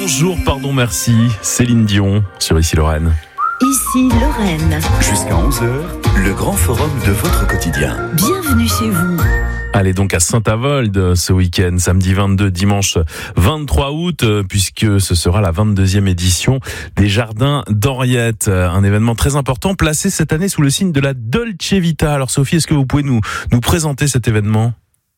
Bonjour, pardon, merci. Céline Dion sur Ici Lorraine. Ici Lorraine. Jusqu'à 11h, le grand forum de votre quotidien. Bienvenue chez vous. Allez donc à Saint-Avold ce week-end, samedi 22, dimanche 23 août, puisque ce sera la 22e édition des Jardins d'Henriette. Un événement très important placé cette année sous le signe de la Dolce Vita. Alors Sophie, est-ce que vous pouvez nous présenter cet événement ?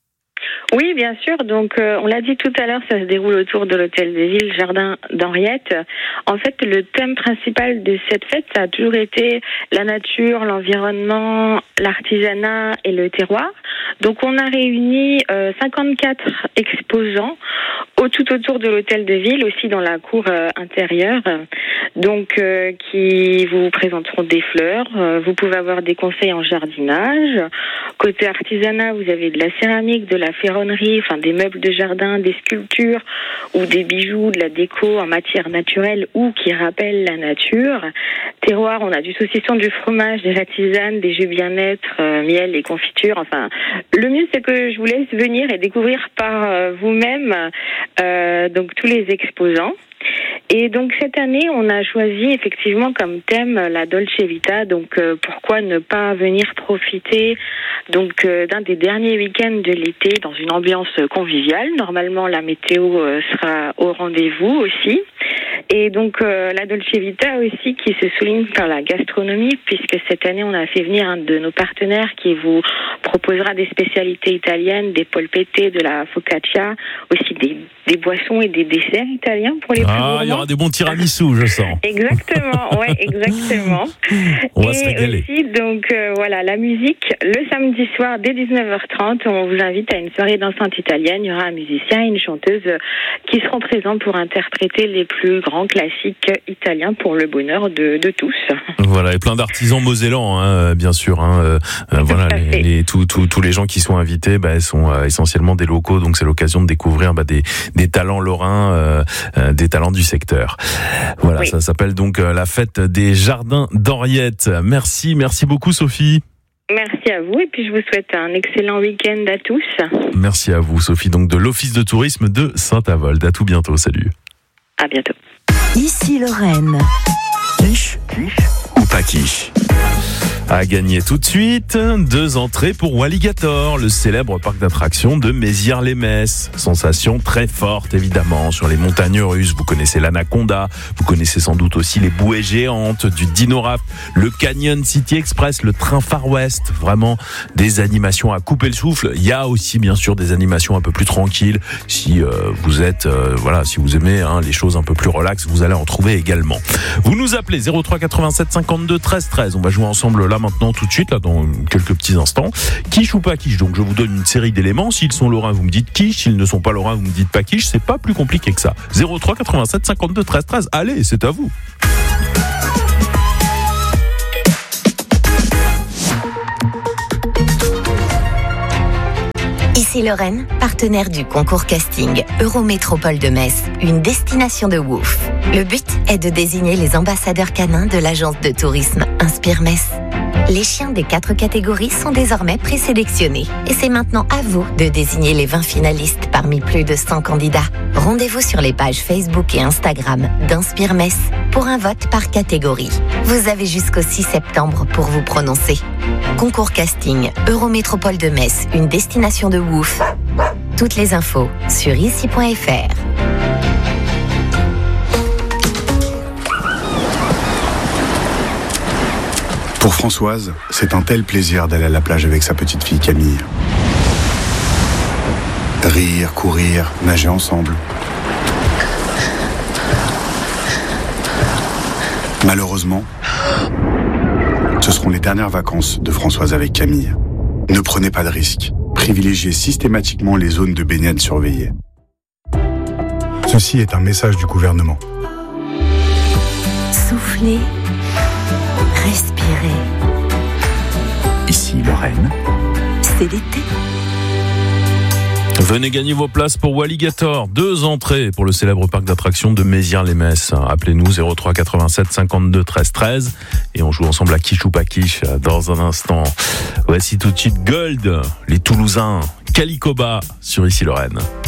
Oui, bien sûr. Donc, on l'a dit tout à l'heure, ça se déroule autour de l'hôtel de ville Jardin d'Henriette. En fait, le thème principal de cette fête, ça a toujours été la nature, l'environnement, l'artisanat et le terroir. Donc, on a réuni 54 exposants tout autour de l'hôtel de ville, aussi dans la cour intérieure, donc qui vous présenteront des fleurs. Vous pouvez avoir des conseils en jardinage. Côté artisanat, vous avez de la céramique, de la ferronnerie, enfin des meubles de jardin, des sculptures ou des bijoux, de la déco en matière naturelle ou qui rappellent la nature. Terroir, on a du saucisson, du fromage, des tisanes, des jus bien-être, miel et confitures. Enfin, le mieux c'est que je vous laisse venir et découvrir par vous-même donc tous les exposants. Et donc cette année, on a choisi effectivement comme thème la Dolce Vita. Donc pourquoi ne pas venir profiter donc d'un des derniers week-ends de l'été dans une ambiance conviviale. Normalement, la météo sera au rendez-vous aussi. Et donc la Dolce Vita aussi qui se souligne par la gastronomie, puisque cette année on a fait venir un de nos partenaires qui vous proposera des spécialités italiennes, des polpette, de la focaccia, aussi des boissons et des desserts italiens pour les plus gourmands. Il y aura des bons tiramisu, je sens. Exactement, ouais, exactement. On va se régaler. Et aussi, donc voilà, la musique, le samedi soir dès 19h30, on vous invite à une soirée dansante italienne. Il y aura un musicien et une chanteuse qui seront présents pour interpréter les plus grands classiques italiens pour le bonheur de tous. Voilà, et plein d'artisans mosellans, bien sûr. Voilà, tous les gens qui sont invités, sont essentiellement des locaux, donc c'est l'occasion de découvrir des talents lorrains, des talents du secteur. Voilà, oui. Ça s'appelle donc la fête des Jardins d'Henriette. Merci beaucoup Sophie. Merci à vous et puis je vous souhaite un excellent week-end à tous. Merci à vous Sophie, donc de l'Office de tourisme de Saint-Avold. À tout bientôt, salut. À bientôt. Ici Lorraine. Quiche ou pas quiche? À gagner tout de suite, 2 entrées pour Walligator, le célèbre parc d'attractions de Mézières-les-Messes. Sensation très forte évidemment sur les montagnes russes. Vous connaissez l'Anaconda, vous connaissez sans doute aussi les bouées géantes du Dino Raft, le Canyon City Express, le train Far West. Vraiment des animations à couper le souffle. Il y a aussi bien sûr des animations un peu plus tranquilles. Si vous êtes, si vous aimez les choses un peu plus relax, vous allez en trouver également. Vous nous appelez 03 87 52 13 13. On va jouer ensemble là maintenant tout de suite, là dans quelques petits instants. Quiche ou pas quiche? Donc je vous donne une série d'éléments. S'ils sont lorrains, vous me dites quiche. S'ils ne sont pas lorrains, vous me dites pas quiche. C'est pas plus compliqué que ça. 03 87 52 13 13. Allez, c'est à vous. Ici Lorraine, partenaire du concours casting Eurométropole de Metz, une destination de Wouf. Le but est de désigner les ambassadeurs canins de l'agence de tourisme Inspire Metz. Les chiens des 4 catégories sont désormais présélectionnés. Et c'est maintenant à vous de désigner les 20 finalistes parmi plus de 100 candidats. Rendez-vous sur les pages Facebook et Instagram d'Inspire Metz pour un vote par catégorie. Vous avez jusqu'au 6 septembre pour vous prononcer. Concours casting Eurométropole de Metz, une destination de Wouf. Toutes les infos sur ici.fr. Pour Françoise, c'est un tel plaisir d'aller à la plage avec sa petite fille Camille. Rire, courir, nager ensemble. Malheureusement, ce seront les dernières vacances de Françoise avec Camille. Ne prenez pas de risques. Privilégiez systématiquement les zones de baignade surveillées. Ceci est un message du gouvernement. Soufflez. Respirez. Ici Lorraine. C'est l'été. Venez gagner vos places pour Walligator. 2 entrées pour le célèbre parc d'attractions de Mézières-les-Messes. Appelez-nous 03 87 52 13 13 et on joue ensemble à quiche ou pas quiche dans un instant. Voici tout de suite Gold, les Toulousains, Calicoba sur Ici Lorraine.